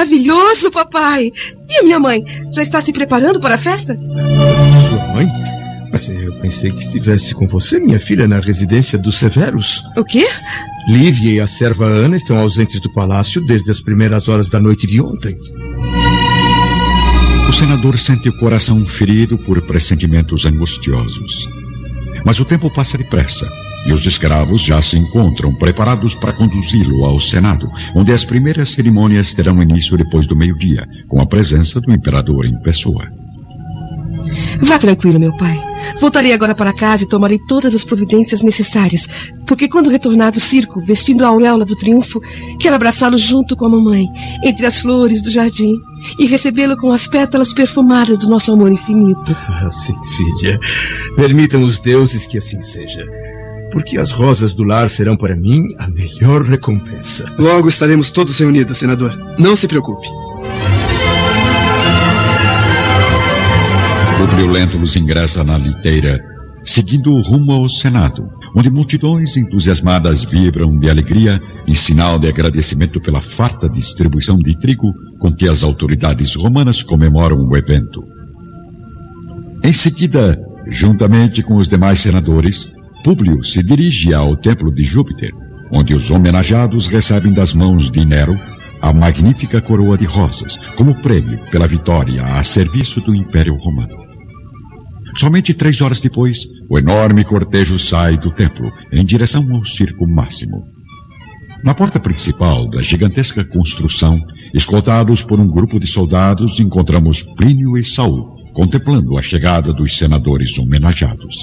maravilhoso, papai! E a minha mãe? Já está se preparando para a festa? Sua mãe? Mas eu pensei que estivesse com você, minha filha, na residência dos Severos. O quê? Lívia e a serva Ana estão ausentes do palácio desde as primeiras horas da noite de ontem. O senador sente o coração ferido por pressentimentos angustiosos. Mas o tempo passa depressa e os escravos já se encontram preparados para conduzi-lo ao Senado, onde as primeiras cerimônias terão início depois do meio-dia, com a presença do imperador em pessoa. Vá tranquilo, meu pai. Voltarei agora para casa e tomarei todas as providências necessárias, porque quando retornar do circo, vestindo a auréola do triunfo, quero abraçá-lo junto com a mamãe, entre as flores do jardim, e recebê-lo com as pétalas perfumadas do nosso amor infinito. Sim, filha. Permitam os deuses que assim seja, porque as rosas do lar serão para mim a melhor recompensa. Logo estaremos todos reunidos, senador. Não se preocupe. Públio Lentulus ingressa na liteira, seguindo o rumo ao Senado, onde multidões entusiasmadas vibram de alegria em sinal de agradecimento pela farta distribuição de trigo com que as autoridades romanas comemoram o evento. Em seguida, juntamente com os demais senadores, Públio se dirige ao templo de Júpiter, onde os homenageados recebem das mãos de Nero a magnífica coroa de rosas, como prêmio pela vitória a serviço do Império Romano. Somente 3 horas depois, o enorme cortejo sai do templo em direção ao circo máximo. Na porta principal da gigantesca construção, escoltados por um grupo de soldados, encontramos Plínio e Saul, contemplando a chegada dos senadores homenageados.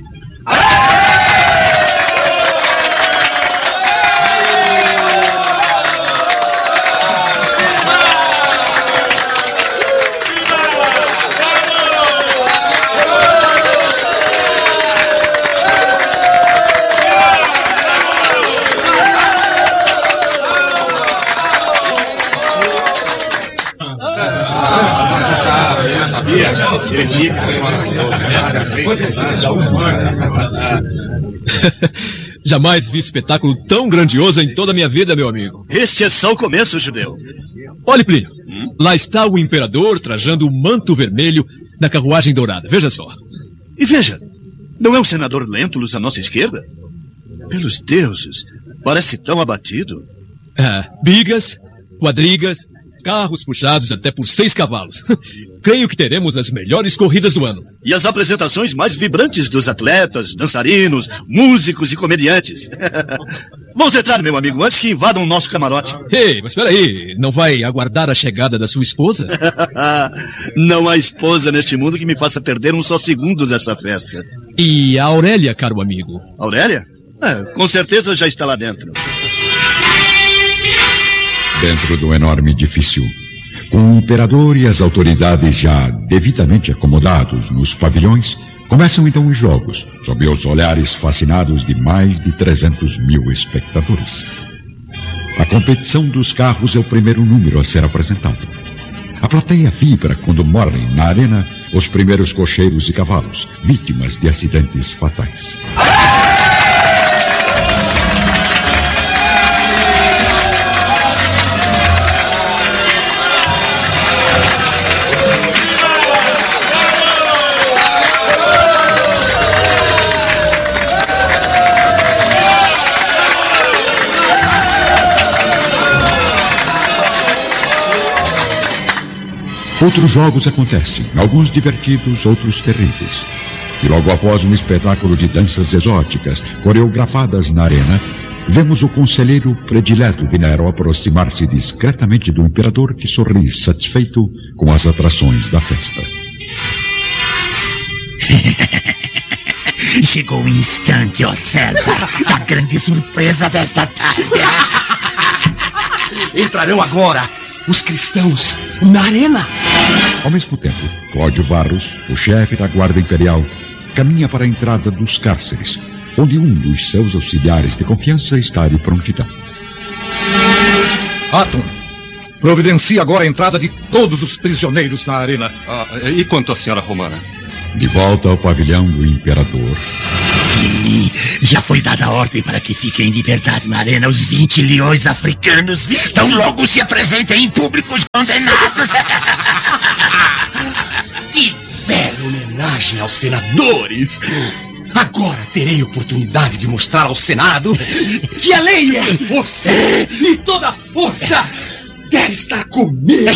Jamais vi espetáculo tão grandioso em toda a minha vida, meu amigo. Este é só o começo, judeu. Olhe, Plínio. Lá está o imperador trajando o manto vermelho na carruagem dourada. Veja só. E veja, não é o senador Lentulus à nossa esquerda? Pelos deuses, parece tão abatido. Bigas, quadrigas, carros puxados até por 6 cavalos. Creio que teremos as melhores corridas do ano. E as apresentações mais vibrantes dos atletas, dançarinos, músicos e comediantes. Vamos entrar, meu amigo, antes que invadam o nosso camarote. Ei, mas espera aí, não vai aguardar a chegada da sua esposa? Não há esposa neste mundo que me faça perder um só segundo dessa festa. E a Aurélia, caro amigo? Aurélia? Com certeza já está lá dentro. Dentro do enorme edifício, com o imperador e as autoridades já devidamente acomodados nos pavilhões, começam então os jogos, sob os olhares fascinados de mais de 300.000 espectadores. A competição dos carros é o primeiro número a ser apresentado. A plateia vibra quando morrem na arena os primeiros cocheiros e cavalos, vítimas de acidentes fatais. Outros jogos acontecem, alguns divertidos, outros terríveis. E logo após um espetáculo de danças exóticas, coreografadas na arena, vemos o conselheiro predileto de Nero aproximar-se discretamente do imperador, que sorri satisfeito com as atrações da festa. Chegou o instante, ó César, da grande surpresa desta tarde. Entrarão agora os cristãos na arena. Ao mesmo tempo, Cláudio Varros, o chefe da Guarda Imperial, caminha para a entrada dos cárceres, onde um dos seus auxiliares de confiança está de prontidão. Atum, providencie agora a entrada de todos os prisioneiros na arena. E quanto à senhora romana? De volta ao pavilhão do imperador. Sim, já foi dada a ordem para que fiquem em liberdade na arena os 20 leões africanos. Tão logo se apresentem em público os condenados. Que bela homenagem aos senadores! Agora terei oportunidade de mostrar ao Senado que a lei é a força e toda a força deve estar comigo.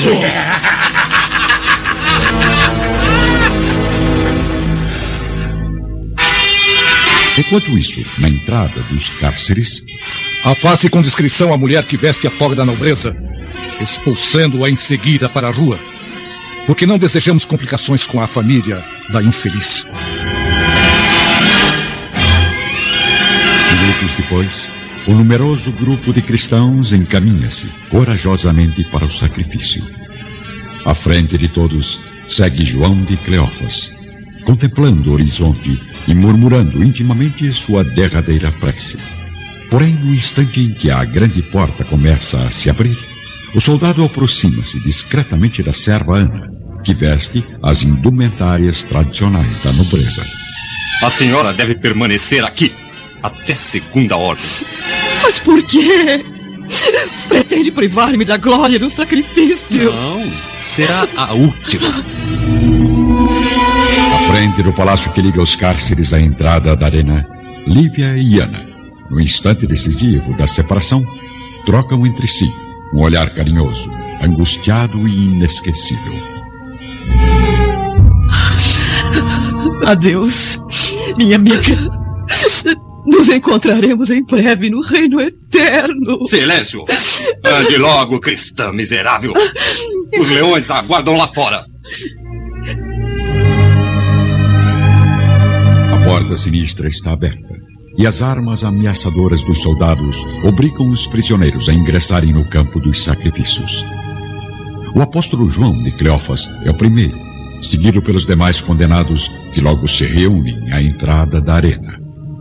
Enquanto isso, na entrada dos cárceres, afaste com discrição a mulher que veste a toga da nobreza, expulsando-a em seguida para a rua, porque não desejamos complicações com a família da infeliz. Minutos depois, o numeroso grupo de cristãos encaminha-se corajosamente para o sacrifício. À frente de todos segue João de Cleófas, contemplando o horizonte e murmurando intimamente sua derradeira prece. Porém, no instante em que a grande porta começa a se abrir, o soldado aproxima-se discretamente da serva Ana, que veste as indumentárias tradicionais da nobreza. A senhora deve permanecer aqui até segunda ordem. Mas por quê? Pretende privar-me da glória do sacrifício? Não, será a última. À frente do palácio que liga os cárceres à entrada da arena, Lívia e Ana, no instante decisivo da separação, trocam entre si um olhar carinhoso, angustiado e inesquecível. Adeus, minha amiga. Nos encontraremos em breve no reino eterno. Silêncio! Ande logo, cristã miserável. Os leões aguardam lá fora. A porta sinistra está aberta e as armas ameaçadoras dos soldados obrigam os prisioneiros a ingressarem no campo dos sacrifícios. O apóstolo João de Cleófas é o primeiro, seguido pelos demais condenados que logo se reúnem à entrada da arena.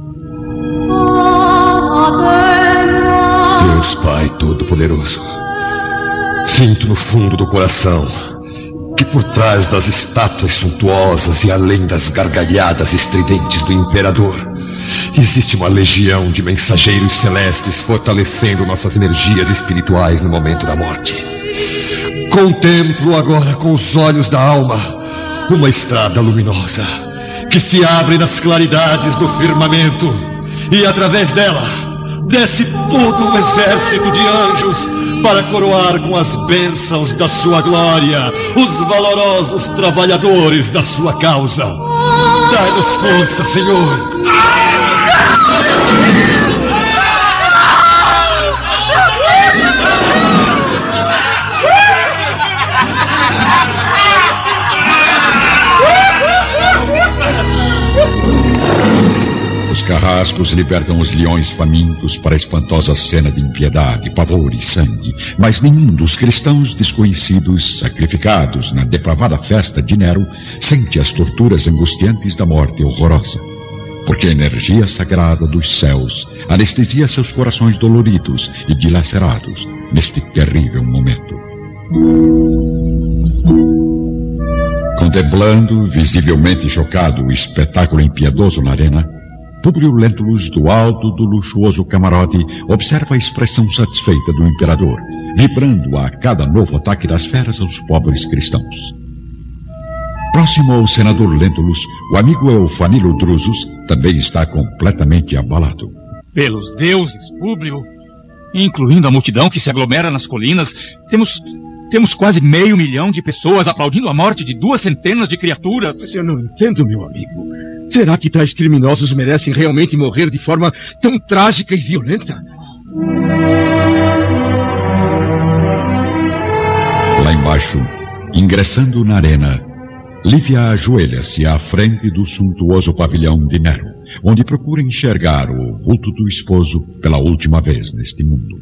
Deus Pai Todo-Poderoso, sinto no fundo do coração que por trás das estátuas suntuosas e além das gargalhadas estridentes do imperador, existe uma legião de mensageiros celestes fortalecendo nossas energias espirituais no momento da morte. Contemplo agora com os olhos da alma uma estrada luminosa que se abre nas claridades do firmamento e através dela desce todo um exército de anjos para coroar com as bênçãos da sua glória os valorosos trabalhadores da sua causa. Dai-nos força, Senhor. Os carrascos libertam os leões famintos para a espantosa cena de impiedade, pavor e sangue, mas nenhum dos cristãos desconhecidos, sacrificados na depravada festa de Nero, sente as torturas angustiantes da morte horrorosa, porque a energia sagrada dos céus anestesia seus corações doloridos e dilacerados neste terrível momento. Contemplando, visivelmente chocado, o espetáculo impiedoso na arena, Públio Lentulus, do alto do luxuoso camarote, observa a expressão satisfeita do imperador, vibrando a cada novo ataque das feras aos pobres cristãos. Próximo ao senador Lentulus, o amigo Eufanilo Drusus também está completamente abalado. Pelos deuses, Públio, incluindo a multidão que se aglomera nas colinas, temos quase 500 mil de pessoas aplaudindo a morte de 200 de criaturas. Mas eu não entendo, meu amigo. Será que tais criminosos merecem realmente morrer de forma tão trágica e violenta? Lá embaixo, ingressando na arena, Lívia ajoelha-se à frente do suntuoso pavilhão de Nero, onde procura enxergar o vulto do esposo pela última vez neste mundo.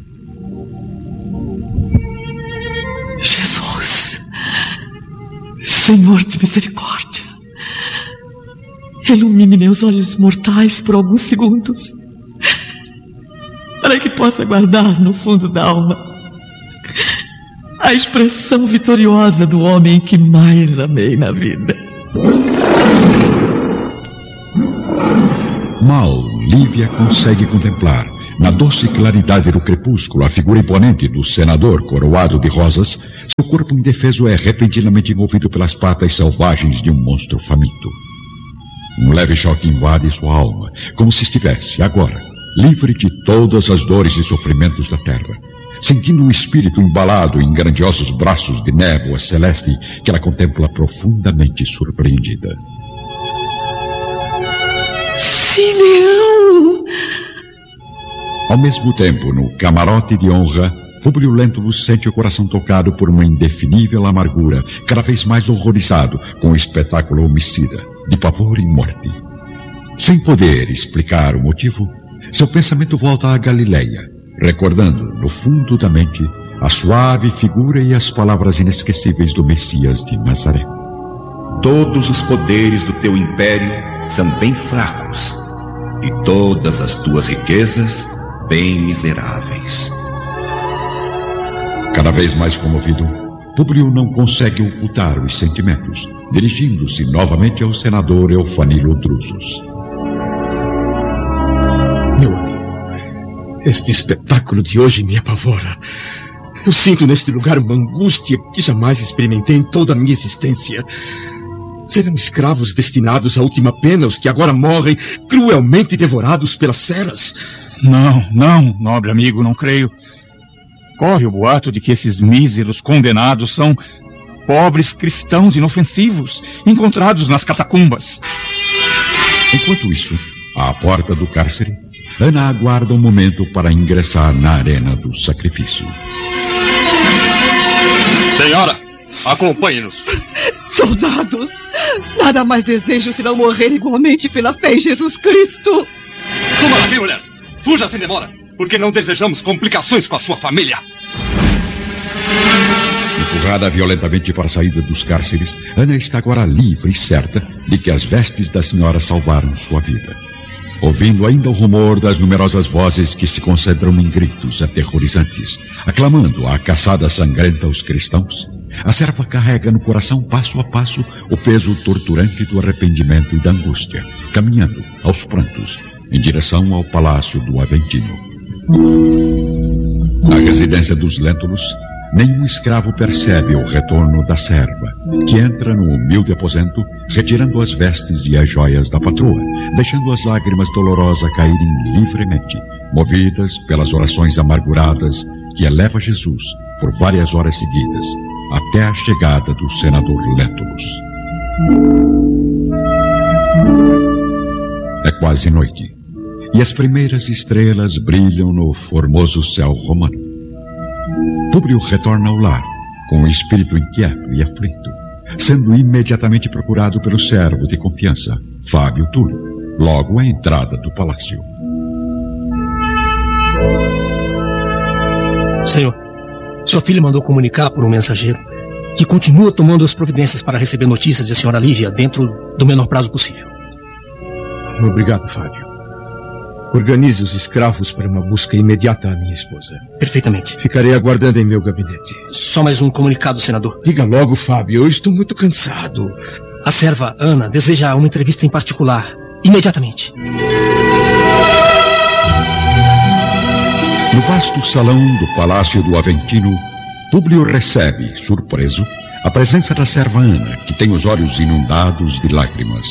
Jesus, Senhor de misericórdia, ilumine meus olhos mortais por alguns segundos, para que possa guardar no fundo da alma a expressão vitoriosa do homem que mais amei na vida. Mal, Lívia consegue contemplar, na doce claridade do crepúsculo, a figura imponente do senador coroado de rosas. Seu corpo indefeso é repentinamente envolvido pelas patas selvagens de um monstro faminto. Um leve choque invade sua alma, como se estivesse, agora, livre de todas as dores e sofrimentos da terra, sentindo o espírito embalado em grandiosos braços de névoa celeste que ela contempla profundamente surpreendida. Simeão! Ao mesmo tempo, no camarote de honra, Públio Lentulus sente o coração tocado por uma indefinível amargura, cada vez mais horrorizado com o espetáculo homicida, de pavor e morte. Sem poder explicar o motivo, seu pensamento volta à Galileia, recordando, no fundo da mente, a suave figura e as palavras inesquecíveis do Messias de Nazaré. Todos os poderes do teu império são bem fracos, e todas as tuas riquezas bem miseráveis. Cada vez mais comovido, Públio não consegue ocultar os sentimentos, dirigindo-se novamente ao senador Eufanilo Drusus. Meu amigo, este espetáculo de hoje me apavora. Eu sinto neste lugar uma angústia que jamais experimentei em toda a minha existência. Serão escravos destinados à última pena os que agora morrem cruelmente devorados pelas feras? Não, nobre amigo, não creio. Corre o boato de que esses míseros condenados são pobres cristãos inofensivos, encontrados nas catacumbas. Enquanto isso, à porta do cárcere, Ana aguarda um momento para ingressar na arena do sacrifício. Senhora, acompanhe-nos. Soldados, nada mais desejo senão morrer igualmente pela fé em Jesus Cristo. Suma daqui, mulher. Fuja sem demora, porque não desejamos complicações com a sua família. Empurrada violentamente para a saída dos cárceres, Ana está agora livre e certa de que as vestes da senhora salvaram sua vida. Ouvindo ainda o rumor das numerosas vozes que se concentram em gritos aterrorizantes, aclamando a caçada sangrenta aos cristãos, a serva carrega no coração passo a passo o peso torturante do arrependimento e da angústia, caminhando, aos prantos, em direção ao palácio do Aventino. Na residência dos Lentulus, nenhum escravo percebe o retorno da serva, que entra no humilde aposento, retirando as vestes e as joias da patroa, deixando as lágrimas dolorosas caírem livremente, movidas pelas orações amarguradas que eleva Jesus por várias horas seguidas, até a chegada do senador Lentulus. É quase noite, e as primeiras estrelas brilham no formoso céu romano. Públio retorna ao lar, com o espírito inquieto e aflito, sendo imediatamente procurado pelo servo de confiança, Fábio Túlio, logo à entrada do palácio. Senhor, sua filha mandou comunicar por um mensageiro que continua tomando as providências para receber notícias de senhora Lívia dentro do menor prazo possível. Obrigado, Fábio. Organize os escravos para uma busca imediata à minha esposa. Perfeitamente. Ficarei aguardando em meu gabinete. Só mais um comunicado, senador. Diga logo, Fábio. Eu estou muito cansado. A serva Ana deseja uma entrevista em particular. Imediatamente. No vasto salão do Palácio do Aventino, Públio recebe, surpreso, a presença da serva Ana, que tem os olhos inundados de lágrimas.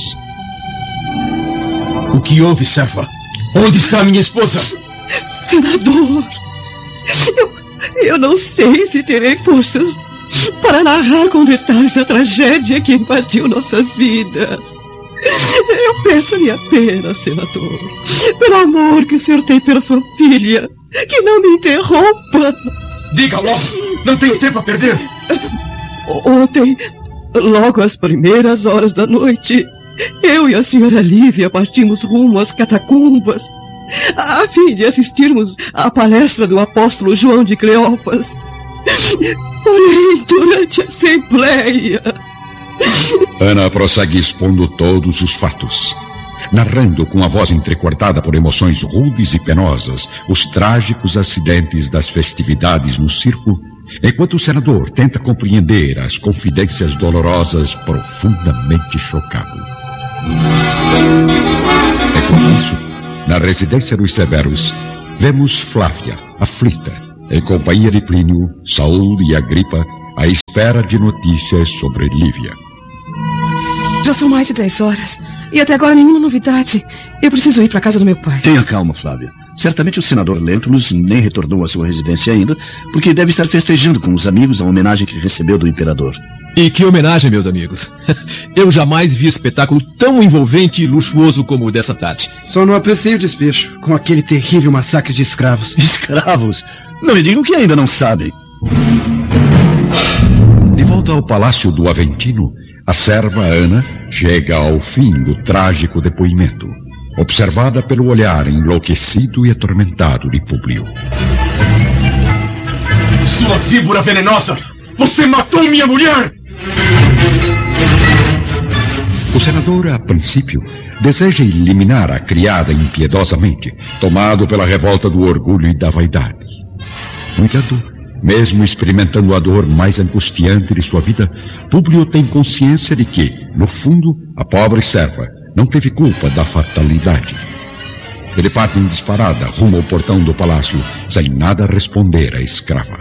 O que houve, serva? Onde está minha esposa? Senador, eu não sei se terei forças para narrar com detalhes a tragédia que invadiu nossas vidas. Eu peço-lhe apenas, senador, pelo amor que o senhor tem pela sua filha, que não me interrompa. Diga logo, não tenho tempo a perder. Ontem, logo às primeiras horas da noite, eu e a senhora Lívia partimos rumo às catacumbas, a fim de assistirmos à palestra do apóstolo João de Cleófas. Porém, durante a assembleia... Ana prossegue expondo todos os fatos, narrando com a voz entrecortada por emoções rudes e penosas os trágicos acidentes das festividades no circo, enquanto o senador tenta compreender as confidências dolorosas, profundamente chocado. Enquanto isso, na residência dos Severos, vemos Flávia, aflita, em companhia de Plínio, Saúl e Agripa, à espera de notícias sobre Lívia. Já são mais de 10 horas. E até agora nenhuma novidade. Eu preciso ir para a casa do meu pai. Tenha calma, Flávia. Certamente o senador Lentulus nem retornou à sua residência ainda, porque deve estar festejando com os amigos a homenagem que recebeu do imperador. E que homenagem, meus amigos. Eu jamais vi espetáculo tão envolvente e luxuoso como o dessa tarde. Só não apreciei o desfecho, com aquele terrível massacre de escravos. Escravos? Não me digam que ainda não sabem. De volta ao palácio do Aventino, a serva Ana chega ao fim do trágico depoimento, observada pelo olhar enlouquecido e atormentado de Públio. Sua víbora venenosa! Você matou minha mulher! O senador, a princípio, deseja eliminar a criada impiedosamente, tomado pela revolta do orgulho e da vaidade. No entanto, mesmo experimentando a dor mais angustiante de sua vida, Públio tem consciência de que, no fundo, a pobre serva não teve culpa da fatalidade. Ele parte em disparada rumo ao portão do palácio, sem nada responder à escrava.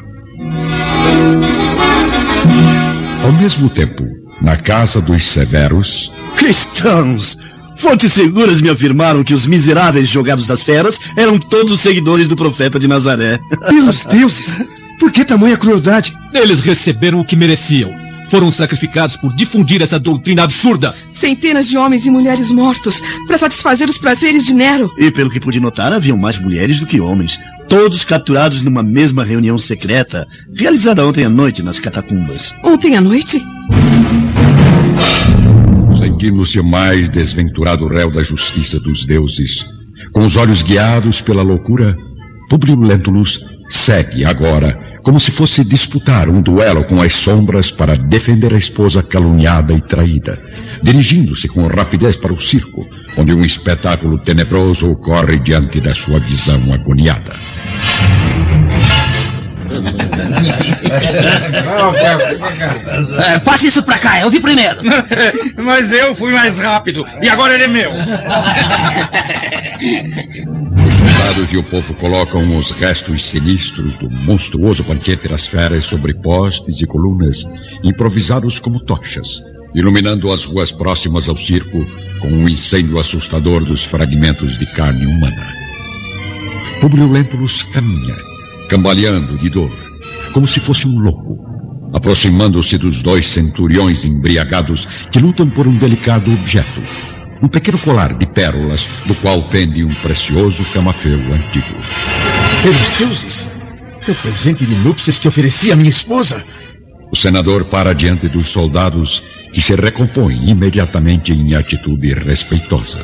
Ao mesmo tempo, na casa dos Severos... Cristãos! Fontes seguras me afirmaram que os miseráveis jogados às feras eram todos seguidores do profeta de Nazaré. Pelos deuses! Por que tamanha crueldade? Eles receberam o que mereciam. Foram sacrificados por difundir essa doutrina absurda. Centenas de homens e mulheres mortos para satisfazer os prazeres de Nero. E pelo que pude notar, haviam mais mulheres do que homens. Todos capturados numa mesma reunião secreta, realizada ontem à noite nas catacumbas. Ontem à noite? Sentindo-se o mais desventurado réu da justiça dos deuses, com os olhos guiados pela loucura, Públio Lentulus segue agora, como se fosse disputar um duelo com as sombras para defender a esposa caluniada e traída, dirigindo-se com rapidez para o circo, onde um espetáculo tenebroso ocorre diante da sua visão agoniada. Passe isso pra cá, eu vi primeiro. Mas eu fui mais rápido, e agora ele é meu. Os soldados e o povo colocam os restos sinistros do monstruoso banquete das feras sobre postes e colunas, improvisados como tochas, iluminando as ruas próximas ao circo com um incêndio assustador dos fragmentos de carne humana. Públio Lentulus caminha, cambaleando de dor, como se fosse um louco, aproximando-se dos 2 centuriões embriagados que lutam por um delicado objeto, um pequeno colar de pérolas, do qual pende um precioso camafeu antigo. Pelos deuses! É o presente de núpcias que ofereci à minha esposa! O senador para diante dos soldados, que se recompõem imediatamente em atitude respeitosa.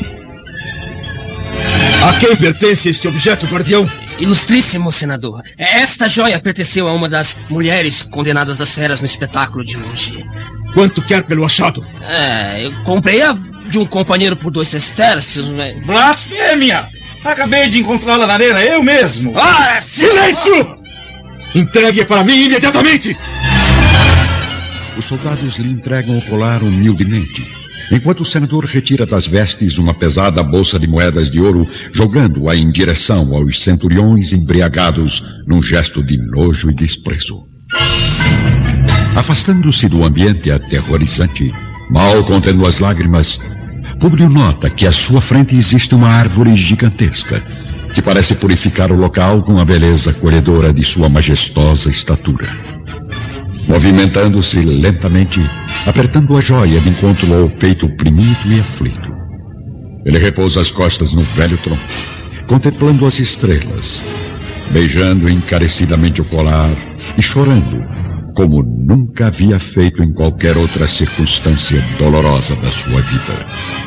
A quem pertence este objeto, guardião? Ilustríssimo senador, esta joia pertenceu a uma das mulheres condenadas às feras no espetáculo de hoje. Quanto quer pelo achado? Eu comprei-a de um companheiro por 2 sestércios, mas... Blasfêmia! Acabei de encontrá-la na arena, eu mesmo. Silêncio! Entregue-a para mim imediatamente! Os soldados lhe entregam o colar humildemente, enquanto o senador retira das vestes uma pesada bolsa de moedas de ouro, jogando-a em direção aos centuriões embriagados num gesto de nojo e desprezo. Afastando-se do ambiente aterrorizante, mal contendo as lágrimas, Públio nota que à sua frente existe uma árvore gigantesca, que parece purificar o local com a beleza acolhedora de sua majestosa estatura. Movimentando-se lentamente, apertando a joia de encontro ao peito oprimido e aflito. Ele repousa as costas no velho tronco, contemplando as estrelas, beijando encarecidamente o colar e chorando, como nunca havia feito em qualquer outra circunstância dolorosa da sua vida.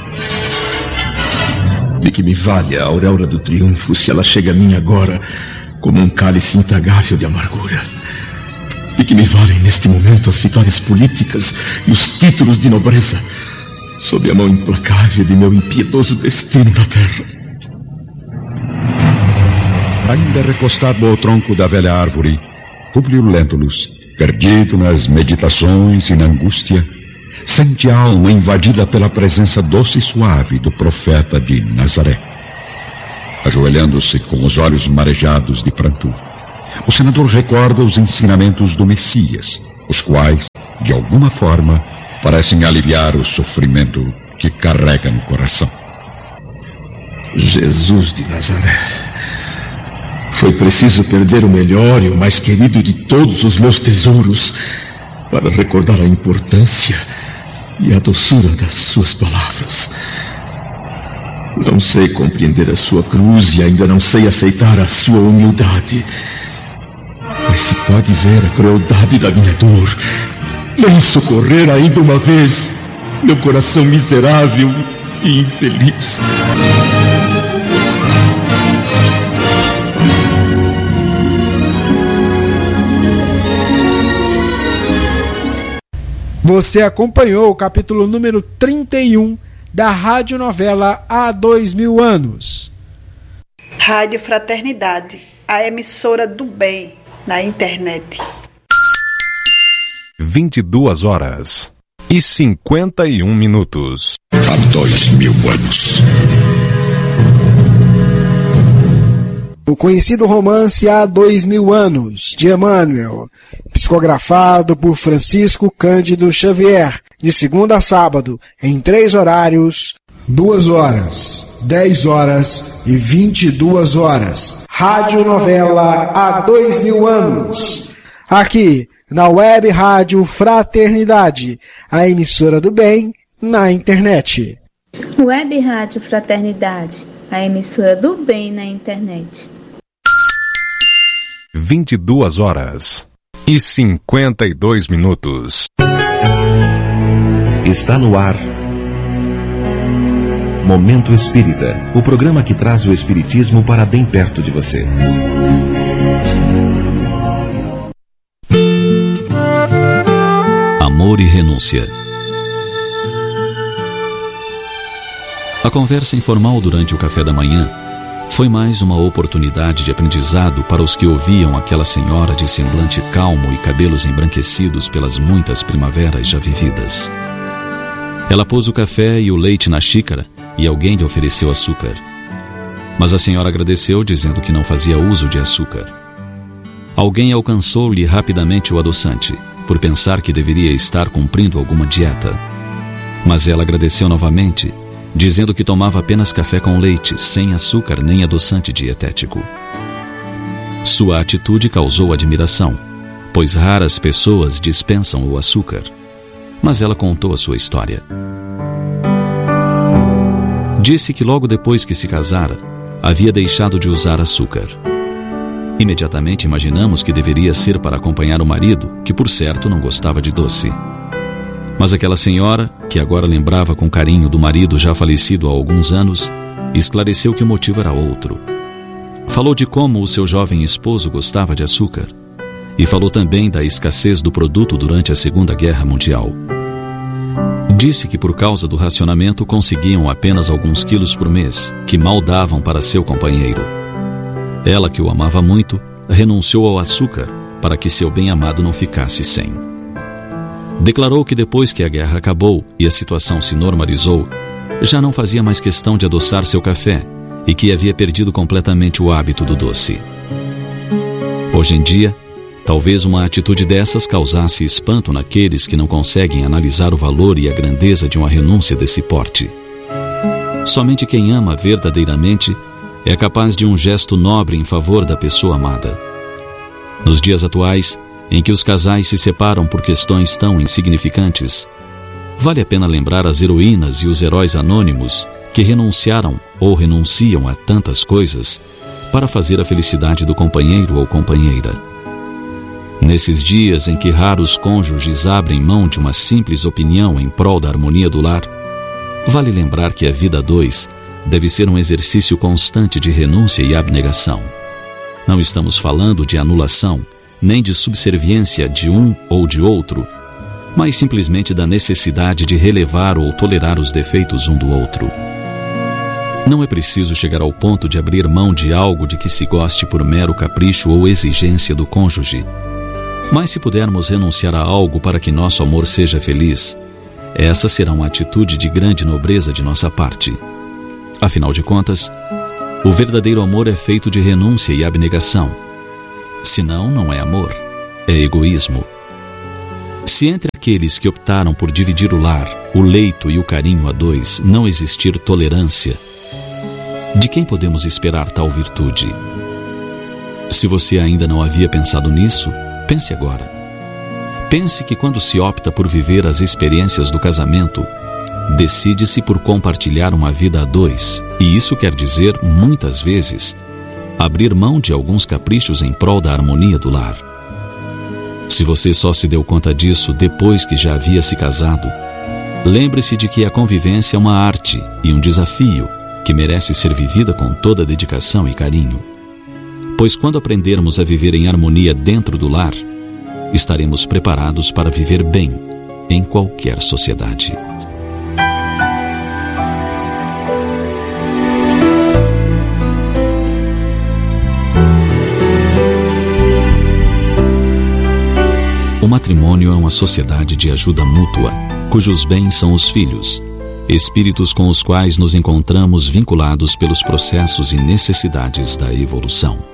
De que me vale a auréola do triunfo se ela chega a mim agora como um cálice intragável de amargura? De que me valem neste momento as vitórias políticas e os títulos de nobreza sob a mão implacável de meu impiedoso destino na terra? Ainda recostado ao tronco da velha árvore, Públio Lentulus, perdido nas meditações e na angústia, sente a alma invadida pela presença doce e suave do profeta de Nazaré. Ajoelhando-se com os olhos marejados de pranto, o senador recorda os ensinamentos do Messias, os quais, de alguma forma, parecem aliviar o sofrimento que carrega no coração. Jesus de Nazaré. Foi preciso perder o melhor e o mais querido de todos os meus tesouros para recordar a importância e a doçura das suas palavras. Não sei compreender a sua cruz e ainda não sei aceitar a sua humildade. Mas se pode ver a crueldade da minha dor, vem socorrer ainda uma vez meu coração miserável e infeliz. Você acompanhou o capítulo número 31 da radionovela Há 2000 Anos. Rádio Fraternidade, a emissora do bem na internet. 22h51. Há 2000 anos. O conhecido romance Há 2000 Anos, de Emmanuel, psicografado por Francisco Cândido Xavier, de segunda a sábado, em 3 horários, 2 horas, 10 horas e 22 horas. Radionovela Há 2000 Anos. Aqui, na Web Rádio Fraternidade, a emissora do bem na internet. Web Rádio Fraternidade, a emissora do bem na internet. 22h52. Está no ar Momento Espírita, o programa que traz o espiritismo para bem perto de você. Amor e renúncia. A conversa informal durante o café da manhã foi mais uma oportunidade de aprendizado para os que ouviam aquela senhora de semblante calmo e cabelos embranquecidos pelas muitas primaveras já vividas. Ela pôs o café e o leite na xícara e alguém lhe ofereceu açúcar. Mas a senhora agradeceu, dizendo que não fazia uso de açúcar. Alguém alcançou-lhe rapidamente o adoçante, por pensar que deveria estar cumprindo alguma dieta. Mas ela agradeceu novamente, dizendo que tomava apenas café com leite, sem açúcar nem adoçante dietético. Sua atitude causou admiração, pois raras pessoas dispensam o açúcar. Mas ela contou a sua história. Disse que logo depois que se casara, havia deixado de usar açúcar. Imediatamente imaginamos que deveria ser para acompanhar o marido, que por certo não gostava de doce. Mas aquela senhora, que agora lembrava com carinho do marido já falecido há alguns anos, esclareceu que o motivo era outro. Falou de como o seu jovem esposo gostava de açúcar e falou também da escassez do produto durante a Segunda Guerra Mundial. Disse que por causa do racionamento conseguiam apenas alguns quilos por mês, que mal davam para seu companheiro. Ela, que o amava muito, renunciou ao açúcar para que seu bem-amado não ficasse sem. Declarou que depois que a guerra acabou e a situação se normalizou, já não fazia mais questão de adoçar seu café e que havia perdido completamente o hábito do doce. Hoje em dia, talvez uma atitude dessas causasse espanto naqueles que não conseguem analisar o valor e a grandeza de uma renúncia desse porte. Somente quem ama verdadeiramente é capaz de um gesto nobre em favor da pessoa amada. Nos dias atuais, em que os casais se separam por questões tão insignificantes, vale a pena lembrar as heroínas e os heróis anônimos que renunciaram ou renunciam a tantas coisas para fazer a felicidade do companheiro ou companheira. Nesses dias em que raros cônjuges abrem mão de uma simples opinião em prol da harmonia do lar, vale lembrar que a vida a dois deve ser um exercício constante de renúncia e abnegação. Não estamos falando de anulação, nem de subserviência de um ou de outro, mas simplesmente da necessidade de relevar ou tolerar os defeitos um do outro. Não é preciso chegar ao ponto de abrir mão de algo de que se goste por mero capricho ou exigência do cônjuge. Mas se pudermos renunciar a algo para que nosso amor seja feliz, essa será uma atitude de grande nobreza de nossa parte. Afinal de contas, o verdadeiro amor é feito de renúncia e abnegação. Senão, não é amor, é egoísmo. Se entre aqueles que optaram por dividir o lar, o leito e o carinho a dois não existir tolerância, de quem podemos esperar tal virtude? Se você ainda não havia pensado nisso, pense agora. Pense que quando se opta por viver as experiências do casamento, decide-se por compartilhar uma vida a dois, e isso quer dizer, muitas vezes, abrir mão de alguns caprichos em prol da harmonia do lar. Se você só se deu conta disso depois que já havia se casado, lembre-se de que a convivência é uma arte e um desafio que merece ser vivida com toda dedicação e carinho. Pois quando aprendermos a viver em harmonia dentro do lar, estaremos preparados para viver bem em qualquer sociedade. O matrimônio é uma sociedade de ajuda mútua, cujos bens são os filhos, espíritos com os quais nos encontramos vinculados pelos processos e necessidades da evolução.